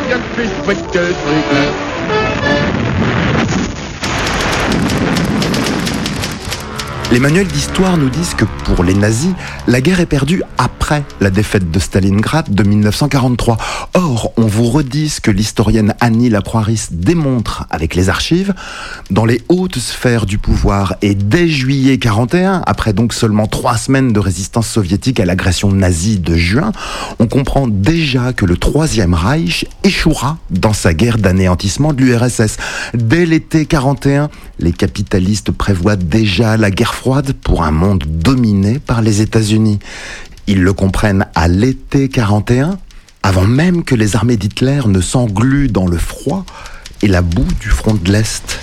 Les manuels d'histoire nous disent que pour les nazis, la guerre est perdue après la défaite de Stalingrad de 1943. Or, on vous redit ce que l'historienne Annie Lacroix-Ris démontre avec les archives. Dans les hautes sphères du pouvoir et dès juillet 1941, après donc seulement 3 semaines de résistance soviétique à l'agression nazie de juin, on comprend déjà que le Troisième Reich échouera dans sa guerre d'anéantissement de l'URSS. Dès l'été 1941, les capitalistes prévoient déjà la guerre froide pour un monde dominé par les États-Unis. Ils le comprennent à l'été 1941, avant même que les armées d'Hitler ne s'engluent dans le froid et la boue du front de l'Est.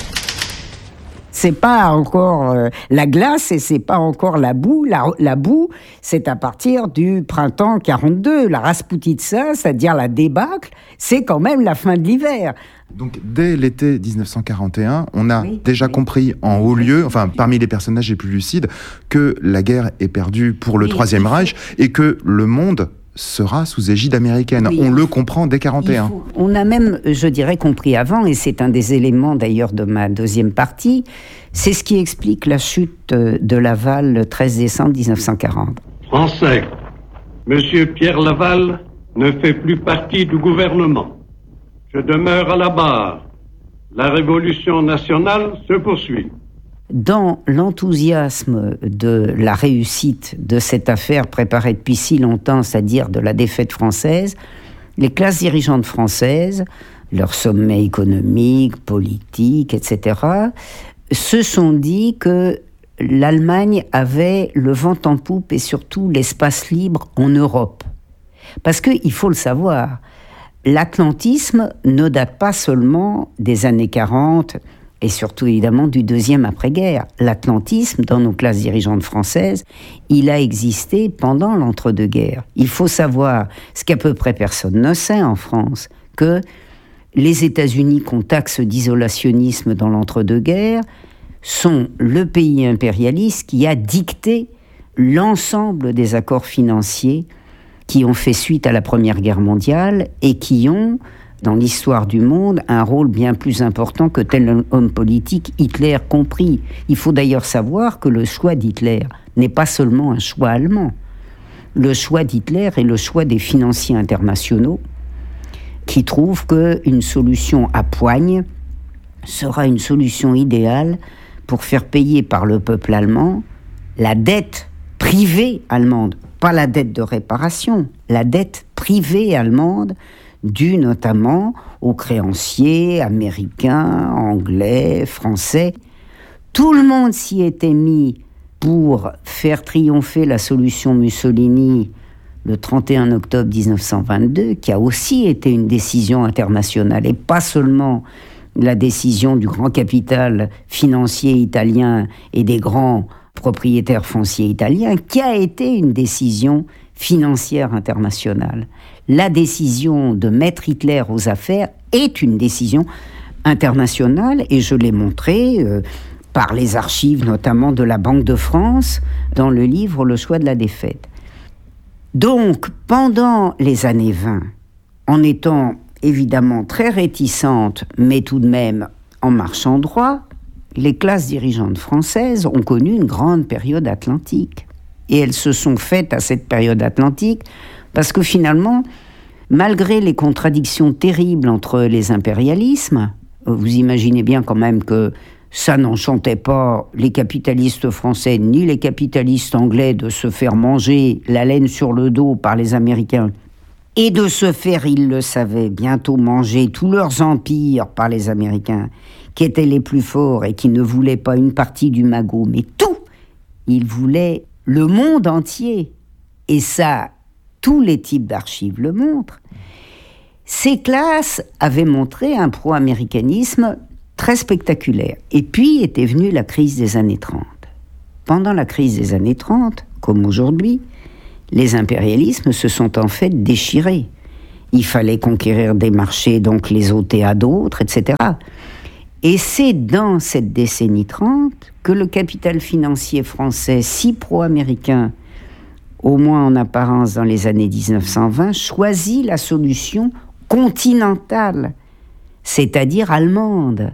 C'est pas encore la glace et c'est pas encore la boue. La boue, c'est à partir du printemps 42. La Rasputitsa, c'est-à-dire la débâcle, c'est quand même la fin de l'hiver. Donc dès l'été 1941, on a déjà compris en haut lieu, enfin parmi les personnages les plus lucides, que la guerre est perdue pour le Troisième Reich et que le monde sera sous égide américaine. On le comprend dès 1941. On a même, je dirais, compris avant, et c'est un des éléments d'ailleurs de ma deuxième partie, c'est ce qui explique la chute de Laval le 13 décembre 1940. Français, Monsieur Pierre Laval ne fait plus partie du gouvernement. Je demeure à la barre. La révolution nationale se poursuit. Dans l'enthousiasme de la réussite de cette affaire préparée depuis si longtemps, c'est-à-dire de la défaite française, les classes dirigeantes françaises, leur sommet économique, politique, etc., se sont dit que l'Allemagne avait le vent en poupe et surtout l'espace libre en Europe. Parce qu'il faut le savoir, l'atlantisme ne date pas seulement des années 40 et surtout évidemment du deuxième après-guerre. L'atlantisme, dans nos classes dirigeantes françaises, il a existé pendant l'entre-deux-guerres. Il faut savoir, ce qu'à peu près personne ne sait en France, que les États-Unis qu'on taxe d'isolationnisme dans l'entre-deux-guerres sont le pays impérialiste qui a dicté l'ensemble des accords financiers qui ont fait suite à la Première Guerre mondiale et qui ont, dans l'histoire du monde, un rôle bien plus important que tel homme politique, Hitler compris. Il faut d'ailleurs savoir que le choix d'Hitler n'est pas seulement un choix allemand. Le choix d'Hitler est le choix des financiers internationaux qui trouvent qu'une solution à poigne sera une solution idéale pour faire payer par le peuple allemand la dette privée allemande, pas la dette de réparation, la dette privée allemande due notamment aux créanciers américains, anglais, français. Tout le monde s'y était mis pour faire triompher la solution Mussolini le 31 octobre 1922, qui a aussi été une décision internationale, et pas seulement la décision du grand capital financier italien et des grands propriétaires fonciers italiens, qui a été une décision financière internationale. La décision de mettre Hitler aux affaires est une décision internationale, et je l'ai montré par les archives notamment de la Banque de France dans le livre Le choix de la défaite. Donc, pendant les années 20, en étant évidemment très réticente, mais tout de même en marchant droit, les classes dirigeantes françaises ont connu une grande période atlantique. Et elles se sont faites à cette période atlantique parce que finalement, malgré les contradictions terribles entre les impérialismes, vous imaginez bien quand même que ça n'enchantait pas les capitalistes français ni les capitalistes anglais de se faire manger la laine sur le dos par les Américains et de se faire, ils le savaient, bientôt manger tous leurs empires par les Américains, qui étaient les plus forts et qui ne voulaient pas une partie du magot, mais tout. Ils voulaient le monde entier. Et ça, tous les types d'archives le montrent. Ces classes avaient montré un pro-américanisme très spectaculaire. Et puis était venue la crise des années 30. Pendant la crise des années 30, comme aujourd'hui, les impérialismes se sont en fait déchirés. Il fallait conquérir des marchés, donc les ôter à d'autres, etc. Et c'est dans cette décennie 30 que le capital financier français, si pro-américain, au moins en apparence dans les années 1920, choisit la solution continentale, c'est-à-dire allemande.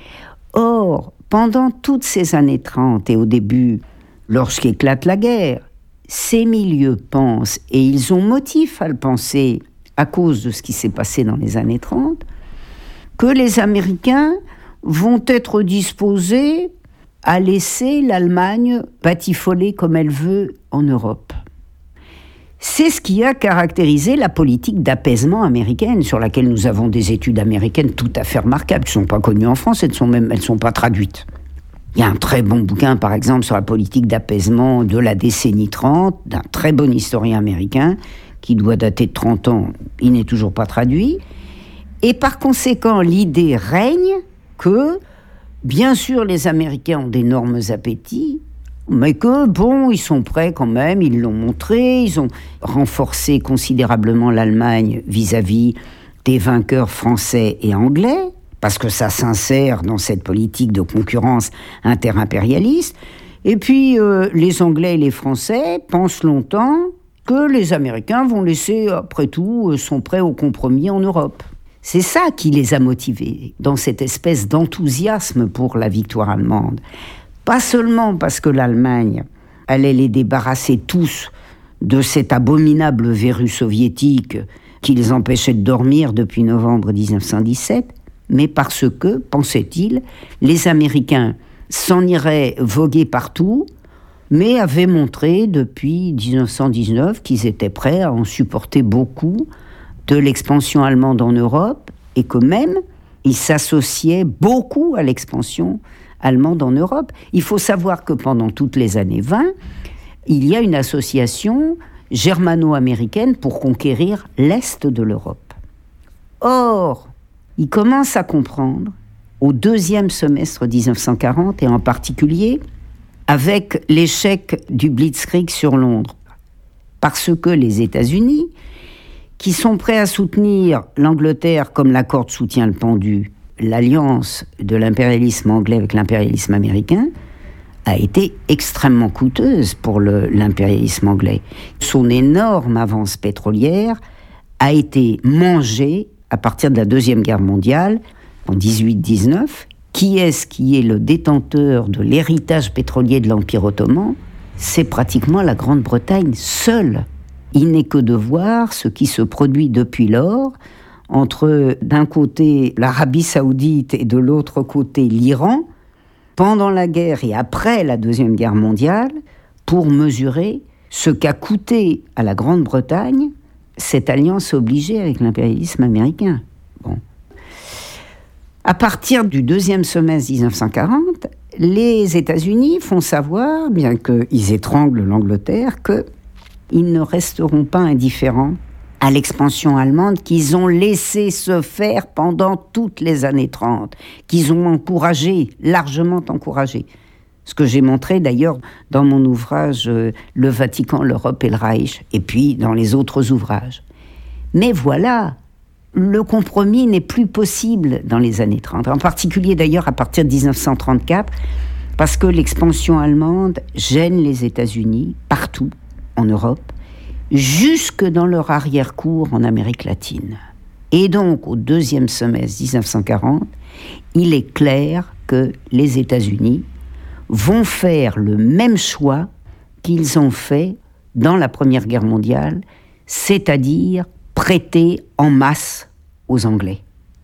Or, pendant toutes ces années 30 et au début, lorsqu'éclate la guerre, ces milieux pensent, et ils ont motif à le penser à cause de ce qui s'est passé dans les années 30, que les Américains vont être disposés à laisser l'Allemagne batifoler comme elle veut en Europe. C'est ce qui a caractérisé la politique d'apaisement américaine, sur laquelle nous avons des études américaines tout à fait remarquables, qui ne sont pas connues en France, elles ne sont pas traduites. Il y a un très bon bouquin, par exemple, sur la politique d'apaisement de la décennie 30, d'un très bon historien américain, qui doit dater de 30 ans, il n'est toujours pas traduit. Et par conséquent, l'idée règne que, bien sûr, les Américains ont d'énormes appétits, mais que, bon, ils sont prêts quand même, ils l'ont montré, ils ont renforcé considérablement l'Allemagne vis-à-vis des vainqueurs français et anglais, parce que ça s'insère dans cette politique de concurrence interimpérialiste. Et puis, les Anglais et les Français pensent longtemps que les Américains vont laisser, après tout, sont prêts au compromis en Europe. C'est ça qui les a motivés, dans cette espèce d'enthousiasme pour la victoire allemande. Pas seulement parce que l'Allemagne allait les débarrasser tous de cet abominable verrou soviétique qui les empêchait de dormir depuis novembre 1917, mais parce que, pensait-il, les Américains s'en iraient voguer partout, mais avaient montré depuis 1919 qu'ils étaient prêts à en supporter beaucoup de l'expansion allemande en Europe, et que même ils s'associaient beaucoup à l'expansion allemande en Europe. Il faut savoir que pendant toutes les années 20, il y a une association germano-américaine pour conquérir l'Est de l'Europe. Or, ils commencent à comprendre, au deuxième semestre 1940, et en particulier avec l'échec du Blitzkrieg sur Londres, parce que les États-Unis, qui sont prêts à soutenir l'Angleterre comme la corde soutient le pendu, l'alliance de l'impérialisme anglais avec l'impérialisme américain a été extrêmement coûteuse pour l'impérialisme anglais. Son énorme avance pétrolière a été mangée à partir de la Deuxième Guerre mondiale, en 18-19. Qui est le détenteur de l'héritage pétrolier de l'Empire ottoman? C'est pratiquement la Grande-Bretagne seule. Il n'est que de voir ce qui se produit depuis lors entre, d'un côté, l'Arabie saoudite et de l'autre côté, l'Iran, pendant la guerre et après la Deuxième Guerre mondiale, pour mesurer ce qu'a coûté à la Grande-Bretagne cette alliance obligée avec l'impérialisme américain. Bon. À partir du deuxième semestre 1940, les États-Unis font savoir, bien qu'ils étranglent l'Angleterre, qu'ils ne resteront pas indifférents à l'expansion allemande qu'ils ont laissé se faire pendant toutes les années 30, qu'ils ont encouragé, largement encouragé. Ce que j'ai montré d'ailleurs dans mon ouvrage « Le Vatican, l'Europe et le Reich », et puis dans les autres ouvrages. Mais voilà, le compromis n'est plus possible dans les années 30, en particulier d'ailleurs à partir de 1934, parce que l'expansion allemande gêne les États-Unis partout en Europe, jusque dans leur arrière-cour en Amérique latine. Et donc, au deuxième semestre 1940, il est clair que les États-Unis vont faire le même choix qu'ils ont fait dans la Première Guerre mondiale, c'est-à-dire prêter en masse aux Anglais.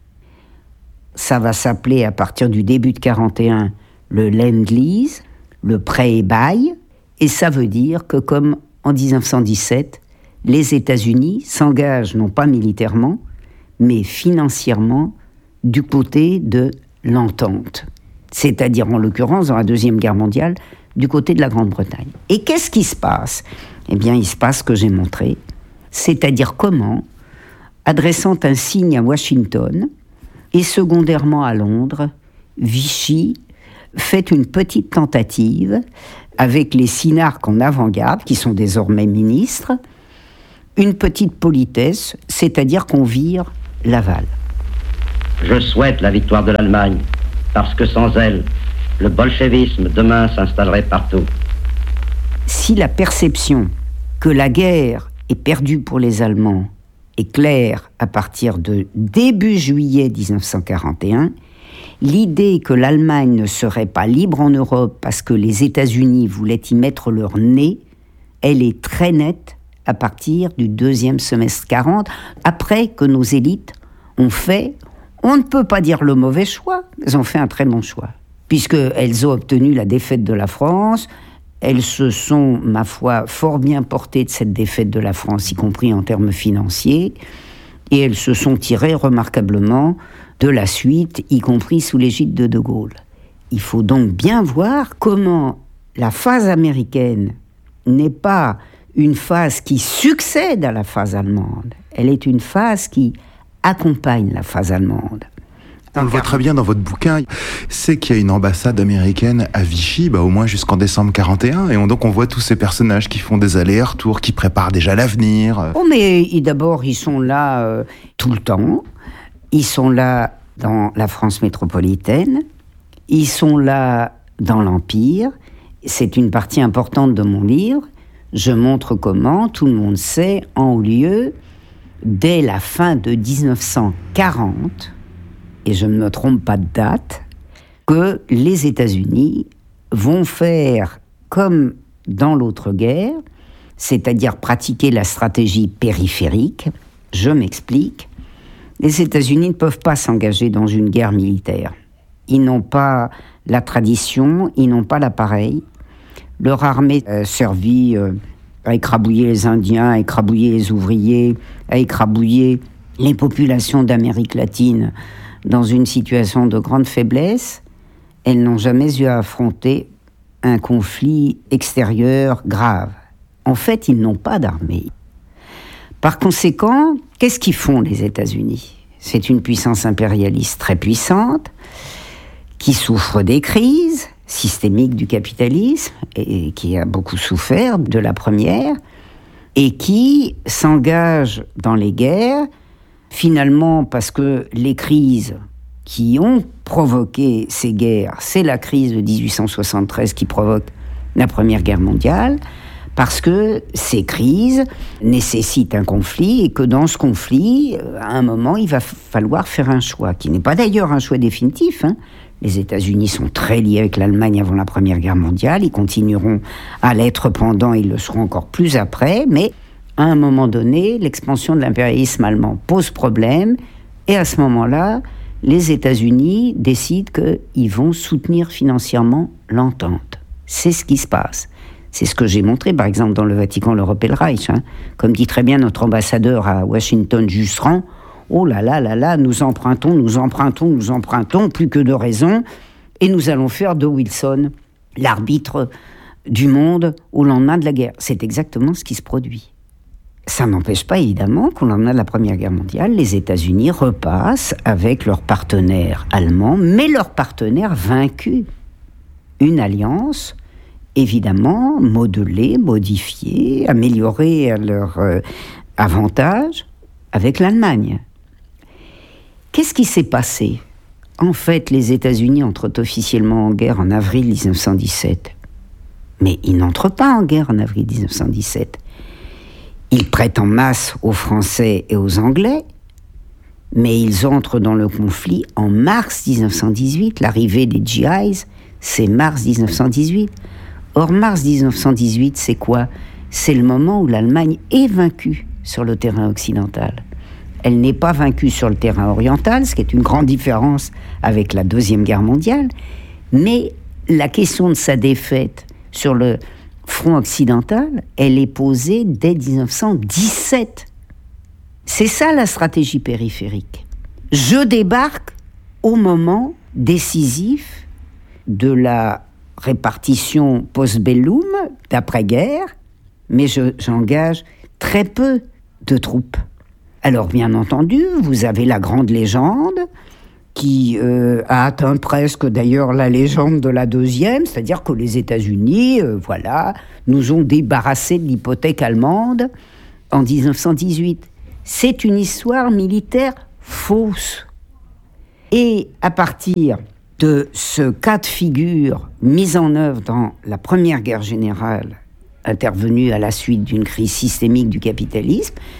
Ça va s'appeler à partir du début de 1941 le Lend-Lease, le prêt et bail, et ça veut dire que comme en 1917, les États-Unis s'engagent non pas militairement, mais financièrement du côté de l'entente. C'est-à-dire, en l'occurrence, dans la Deuxième Guerre mondiale, du côté de la Grande-Bretagne. Et qu'est-ce qui se passe ? Eh bien, il se passe ce que j'ai montré, c'est-à-dire comment, adressant un signe à Washington, et secondairement à Londres, Vichy fait une petite tentative avec les synarques en avant-garde, qui sont désormais ministres, une petite politesse, c'est-à-dire qu'on vire Laval. Je souhaite la victoire de l'Allemagne, parce que sans elle, le bolchevisme demain s'installerait partout. Si la perception que la guerre est perdue pour les Allemands est claire à partir de début juillet 1941. L'idée que l'Allemagne ne serait pas libre en Europe parce que les États-Unis voulaient y mettre leur nez, elle est très nette à partir du deuxième semestre 40, après que nos élites ont fait, on ne peut pas dire le mauvais choix, elles ont fait un très bon choix, puisqu'elles ont obtenu la défaite de la France. Elles se sont, ma foi, fort bien portées de cette défaite de la France, y compris en termes financiers, et elles se sont tirées remarquablement de la suite, y compris sous l'égide de De Gaulle. Il faut donc bien voir comment la phase américaine n'est pas une phase qui succède à la phase allemande, elle est une phase qui accompagne la phase allemande. On le voit très bien dans votre bouquin, c'est qu'il y a une ambassade américaine à Vichy, au moins jusqu'en décembre 41, et donc on voit tous ces personnages qui font des allers-retours, qui préparent déjà l'avenir. Oh, mais d'abord, ils sont là tout le temps, ils sont là dans la France métropolitaine, ils sont là dans l'Empire, c'est une partie importante de mon livre, je montre comment, tout le monde sait, en haut lieu, dès la fin de 1940, et je ne me trompe pas de date, que les États-Unis vont faire comme dans l'autre guerre, c'est-à-dire pratiquer la stratégie périphérique. Je m'explique. Les États-Unis ne peuvent pas s'engager dans une guerre militaire. Ils n'ont pas la tradition, ils n'ont pas l'appareil. Leur armée a servi à écrabouiller les Indiens, à écrabouiller les ouvriers, à écrabouiller les populations d'Amérique latine dans une situation de grande faiblesse. Elles n'ont jamais eu à affronter un conflit extérieur grave. En fait, ils n'ont pas d'armée. Par conséquent, qu'est-ce qu'ils font les États-Unis ? C'est une puissance impérialiste très puissante, qui souffre des crises systémiques du capitalisme, et qui a beaucoup souffert de la première, et qui s'engage dans les guerres, finalement parce que les crises qui ont provoqué ces guerres, c'est la crise de 1873 qui provoque la Première Guerre mondiale, parce que ces crises nécessitent un conflit et que dans ce conflit, à un moment, il va falloir faire un choix, qui n'est pas d'ailleurs un choix définitif. Les États-Unis sont très liés avec l'Allemagne avant la Première Guerre mondiale, ils continueront à l'être pendant, ils le seront encore plus après, mais à un moment donné, l'expansion de l'impérialisme allemand pose problème, et à ce moment-là, les États-Unis décident qu'ils vont soutenir financièrement l'entente. C'est ce qui se passe. C'est ce que j'ai montré, par exemple, dans le Vatican, l'Europe et le Reich. Comme dit très bien notre ambassadeur à Washington, Jusserand, oh là là là là, nous empruntons, plus que de raison, et nous allons faire de Wilson l'arbitre du monde au lendemain de la guerre. C'est exactement ce qui se produit. Ça n'empêche pas, évidemment, qu'au lendemain de la Première Guerre mondiale, les États-Unis repassent avec leurs partenaires allemands, mais leurs partenaires vaincus. Une alliance, évidemment, modelée, modifiée, améliorée à leur avantage avec l'Allemagne. Qu'est-ce qui s'est passé ? En fait, les États-Unis entrent officiellement en guerre en avril 1917. Mais ils n'entrent pas en guerre en avril 1917. Ils prêtent en masse aux Français et aux Anglais, mais ils entrent dans le conflit en mars 1918. L'arrivée des GIs, c'est mars 1918. Or, mars 1918, c'est quoi ? C'est le moment où l'Allemagne est vaincue sur le terrain occidental. Elle n'est pas vaincue sur le terrain oriental, ce qui est une grande différence avec la Deuxième Guerre mondiale, mais la question de sa défaite sur le front occidental, elle est posée dès 1917. C'est ça la stratégie périphérique. Je débarque au moment décisif de la répartition post-bellum, d'après-guerre, mais j'engage très peu de troupes. Alors, bien entendu, vous avez la grande légende qui a atteint presque d'ailleurs la légende de la deuxième, c'est-à-dire que les États-Unis, nous ont débarrassés de l'hypothèque allemande en 1918. C'est une histoire militaire fausse. Et à partir de ce cas de figure mis en œuvre dans la Première Guerre générale, intervenue à la suite d'une crise systémique du capitalisme,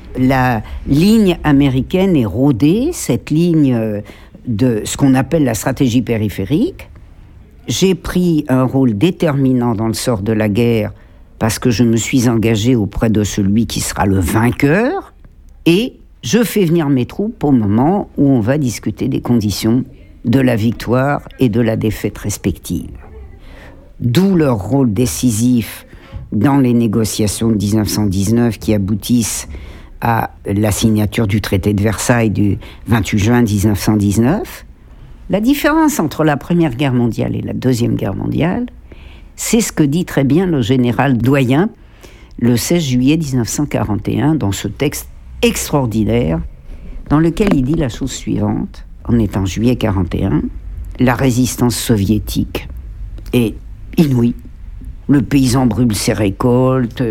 La ligne américaine est rodée, cette ligne de ce qu'on appelle la stratégie périphérique. J'ai pris un rôle déterminant dans le sort de la guerre parce que je me suis engagé auprès de celui qui sera le vainqueur, et je fais venir mes troupes au moment où on va discuter des conditions de la victoire et de la défaite respective. D'où leur rôle décisif dans les négociations de 1919 qui aboutissent à la signature du traité de Versailles du 28 juin 1919. La différence entre la Première Guerre mondiale et la Deuxième Guerre mondiale, c'est ce que dit très bien le général Doyen le 16 juillet 1941 dans ce texte extraordinaire dans lequel il dit la chose suivante. On est en juillet 1941, la résistance soviétique est inouïe. Le paysan brûle ses récoltes.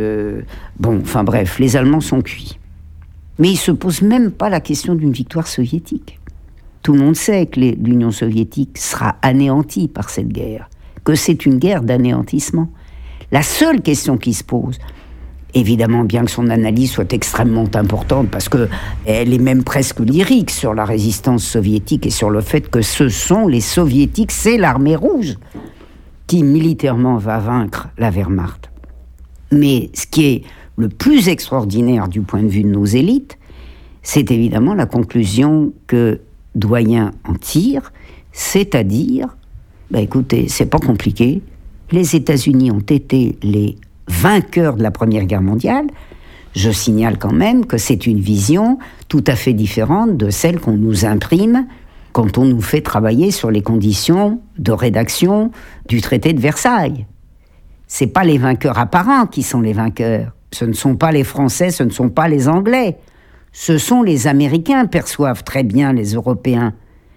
Les Allemands sont cuits. Mais il ne se pose même pas la question d'une victoire soviétique. Tout le monde sait que l'Union soviétique sera anéantie par cette guerre, que c'est une guerre d'anéantissement. La seule question qui se pose, évidemment bien que son analyse soit extrêmement importante, parce qu'elle est même presque lyrique sur la résistance soviétique et sur le fait que ce sont les soviétiques, c'est l'armée rouge qui militairement va vaincre la Wehrmacht. Mais ce qui est le plus extraordinaire du point de vue de nos élites, c'est évidemment la conclusion que Doyen en tire, c'est-à-dire, écoutez, c'est pas compliqué, les États-Unis ont été les vainqueurs de la Première Guerre mondiale. Je signale quand même que c'est une vision tout à fait différente de celle qu'on nous imprime quand on nous fait travailler sur les conditions de rédaction du traité de Versailles. C'est pas les vainqueurs apparents qui sont les vainqueurs. Ce ne sont pas les Français, ce ne sont pas les Anglais. Ce sont les Américains perçoivent très bien les Européens.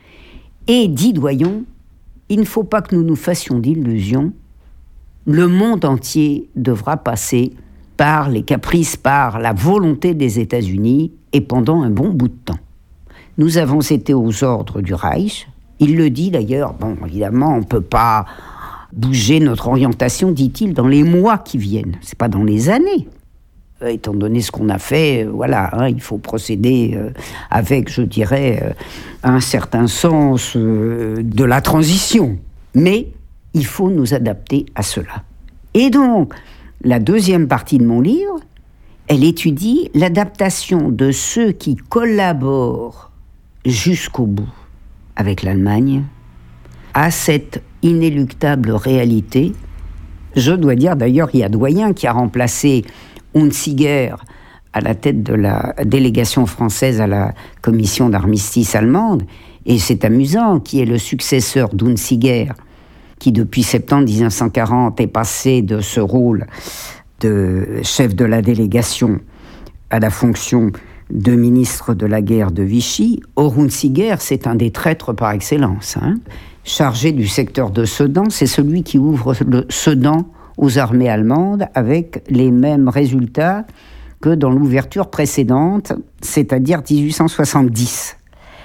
Et, dit Doyen, il ne faut pas que nous nous fassions d'illusions. Le monde entier devra passer par les caprices, par la volonté des États-Unis, et pendant un bon bout de temps. Nous avons été aux ordres du Reich. Il le dit d'ailleurs, évidemment, on ne peut pas bouger notre orientation, dit-il, dans les mois qui viennent. C'est pas dans les années. Étant donné ce qu'on a fait, il faut procéder avec, je dirais, un certain sens de la transition. Mais il faut nous adapter à cela. Et donc, la deuxième partie de mon livre, elle étudie l'adaptation de ceux qui collaborent jusqu'au bout avec l'Allemagne à cette inéluctable réalité. Je dois dire d'ailleurs, il y a Doyen qui a remplacé Hunziger à la tête de la délégation française à la commission d'armistice allemande, et c'est amusant, qui est le successeur d'Hunziger, qui depuis septembre 1940 est passé de ce rôle de chef de la délégation à la fonction de ministre de la guerre de Vichy. Or, Hunziger, c'est un des traîtres par excellence. Chargé du secteur de Sedan, c'est celui qui ouvre le Sedan aux armées allemandes avec les mêmes résultats que dans l'ouverture précédente, c'est-à-dire 1870.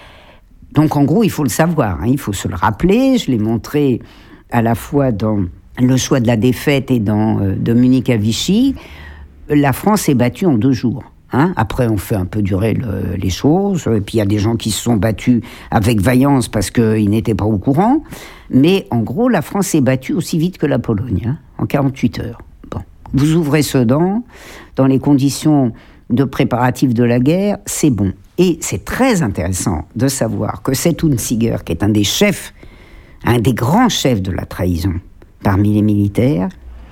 Donc en gros, il faut le savoir, il faut se le rappeler. Je l'ai montré à la fois dans le choix de la défaite et dans de Munich à Vichy. La France est battue en 2 jours. Après, on fait un peu durer les choses. Et puis, il y a des gens qui se sont battus avec vaillance parce qu'ils n'étaient pas au courant. Mais en gros, la France est battue aussi vite que la Pologne, en 48 heures. Bon. Vous ouvrez Sedan, dans les conditions de préparatifs de la guerre, c'est bon. Et c'est très intéressant de savoir que cet Hunziger, qui est un des chefs, un des grands chefs de la trahison parmi les militaires,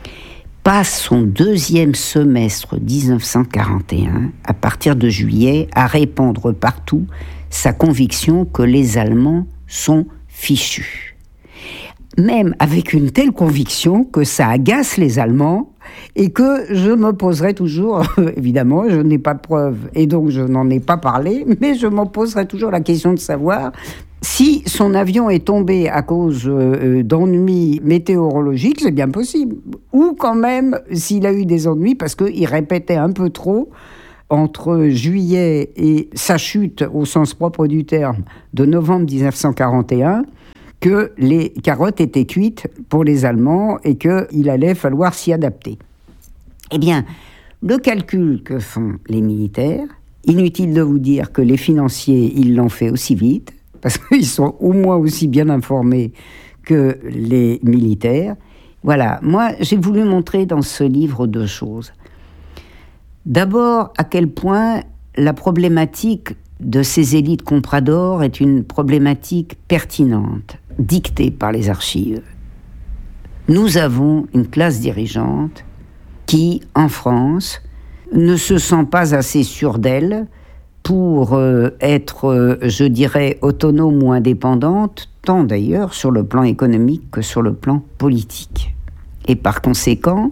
passe son 2e semestre 1941, à partir de juillet, à répandre partout sa conviction que les Allemands sont fichus. Même avec une telle conviction que ça agace les Allemands et que je me poserai toujours, évidemment, je n'ai pas de preuves et donc je n'en ai pas parlé, mais je me poserai toujours la question de savoir si son avion est tombé à cause d'ennuis météorologiques, c'est bien possible. Ou quand même, s'il a eu des ennuis, parce qu'il répétait un peu trop entre juillet et sa chute, au sens propre du terme, de novembre 1941, que les carottes étaient cuites pour les Allemands et qu'il allait falloir s'y adapter. Eh bien, le calcul que font les militaires, Inutile de vous dire que les financiers, ils l'ont fait aussi vite, parce qu'ils sont au moins aussi bien informés que les militaires. Voilà, moi j'ai voulu montrer dans ce livre 2 choses. D'abord, à quel point la problématique de ces élites compradors est une problématique pertinente, dictée par les archives. Nous avons une classe dirigeante qui, en France, ne se sent pas assez sûre d'elle pour être, je dirais, autonome ou indépendante, tant d'ailleurs sur le plan économique que sur le plan politique. Et par conséquent,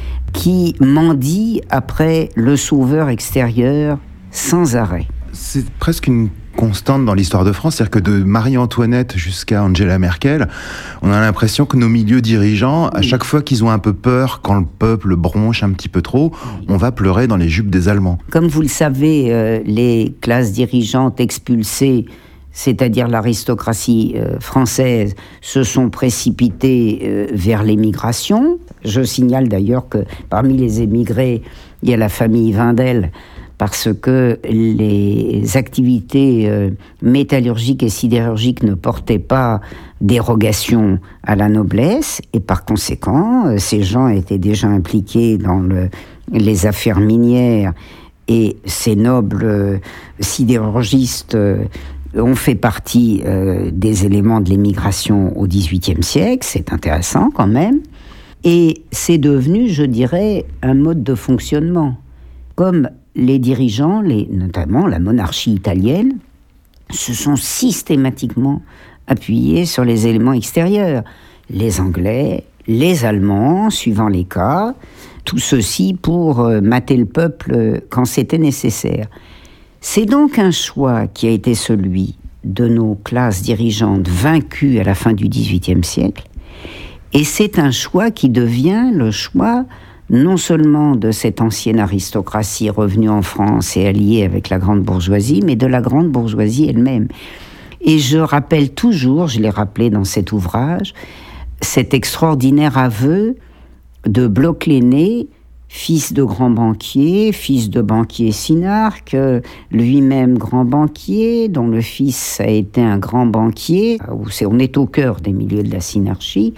qui mendie après le sauveur extérieur sans arrêt. C'est presque une constante dans l'histoire de France, c'est-à-dire que de Marie-Antoinette jusqu'à Angela Merkel, on a l'impression que nos milieux dirigeants, à chaque fois qu'ils ont un peu peur, quand le peuple bronche un petit peu trop, on va pleurer dans les jupes des Allemands. Comme vous le savez, les classes dirigeantes expulsées, c'est-à-dire l'aristocratie française, se sont précipitées vers l'émigration. Je signale d'ailleurs que parmi les émigrés, il y a la famille Wendel, parce que les activités métallurgiques et sidérurgiques ne portaient pas dérogation à la noblesse, et par conséquent, ces gens étaient déjà impliqués dans les affaires minières, et ces nobles sidérurgistes ont fait partie des éléments de l'émigration au XVIIIe siècle, c'est intéressant quand même, et c'est devenu, je dirais, un mode de fonctionnement. Comme les dirigeants, notamment la monarchie italienne, se sont systématiquement appuyés sur les éléments extérieurs. Les Anglais, les Allemands, suivant les cas, tout ceci pour mater le peuple quand c'était nécessaire. C'est donc un choix qui a été celui de nos classes dirigeantes vaincues à la fin du XVIIIe siècle, et c'est un choix qui devient le choix non seulement de cette ancienne aristocratie revenue en France et alliée avec la grande bourgeoisie, mais de la grande bourgeoisie elle-même. Et je rappelle toujours, je l'ai rappelé dans cet ouvrage, cet extraordinaire aveu de Bloch l'aîné, fils de grand banquier, fils de banquier synarque, lui-même grand banquier, dont le fils a été un grand banquier, on est au cœur des milieux de la synarchie.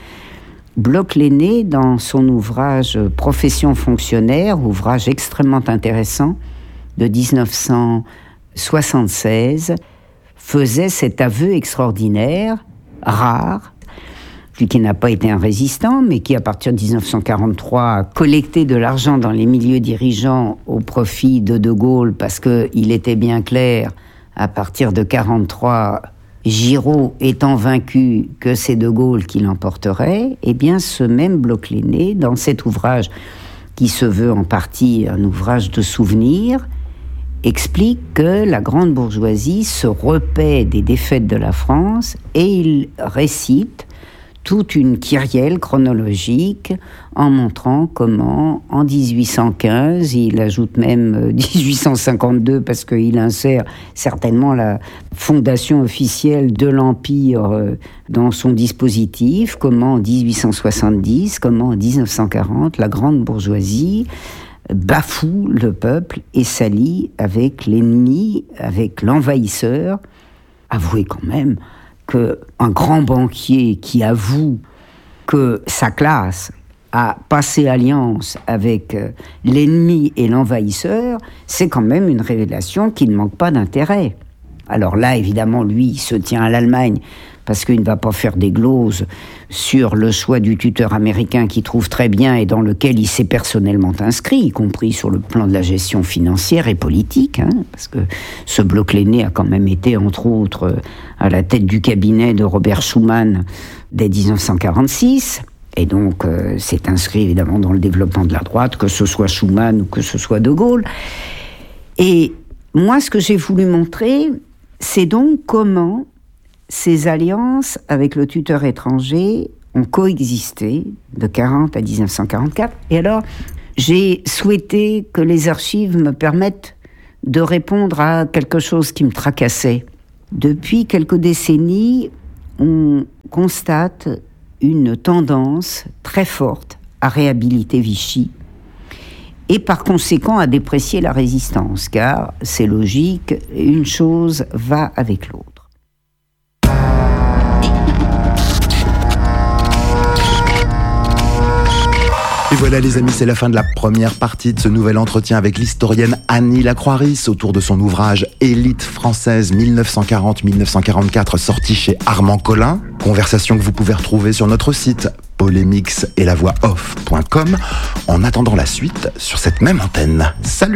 Bloch l'aîné, dans son ouvrage « Profession fonctionnaire », ouvrage extrêmement intéressant de 1976, faisait cet aveu extraordinaire, rare, lui qui n'a pas été un résistant, mais qui, à partir de 1943, a collecté de l'argent dans les milieux dirigeants au profit de De Gaulle, parce qu'il était bien clair, à partir de 1943, Giraud étant vaincu, que c'est De Gaulle qui l'emporterait. Eh bien, ce même Bloch l'aîné, dans cet ouvrage qui se veut en partie un ouvrage de souvenirs, explique que la grande bourgeoisie se repaît des défaites de la France, et il récite toute une kyrielle chronologique en montrant comment, en 1815, il ajoute même 1852 parce qu'il insère certainement la fondation officielle de l'Empire dans son dispositif, comment en 1870, comment en 1940, la grande bourgeoisie bafoue le peuple et s'allie avec l'ennemi, avec l'envahisseur. Avouez quand même qu'un grand banquier qui avoue que sa classe a passé alliance avec l'ennemi et l'envahisseur, c'est quand même une révélation qui ne manque pas d'intérêt. Alors là, évidemment, lui, il se tient à l'Allemagne parce qu'il ne va pas faire des gloses sur le choix du tuteur américain qu'il trouve très bien et dans lequel il s'est personnellement inscrit, y compris sur le plan de la gestion financière et politique, parce que ce Bloch l'aîné a quand même été, entre autres, à la tête du cabinet de Robert Schuman dès 1946, et donc c'est inscrit évidemment dans le développement de la droite, que ce soit Schuman ou que ce soit De Gaulle. Et moi, ce que j'ai voulu montrer, c'est donc comment ces alliances avec le tuteur étranger ont coexisté de 1940 à 1944. Et alors, j'ai souhaité que les archives me permettent de répondre à quelque chose qui me tracassait. Depuis quelques décennies, on constate une tendance très forte à réhabiliter Vichy. et par conséquent à déprécier la résistance, car c'est logique, une chose va avec l'autre. Et voilà les amis, c'est la fin de la première partie de ce nouvel entretien avec l'historienne Annie Lacroix-Ris autour de son ouvrage Élite française 1940-1944 sorti chez Armand Collin. Conversation que vous pouvez retrouver sur notre site polémix et la voix off.com en attendant la suite sur cette même antenne. Salut!